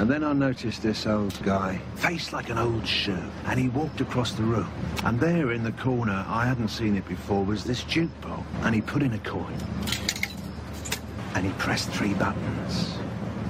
And then I noticed this old guy, face like an old shoe, and he walked across the room. And there in the corner, I hadn't seen it before, was this jukebox. And he put in a coin. And he pressed 3 buttons.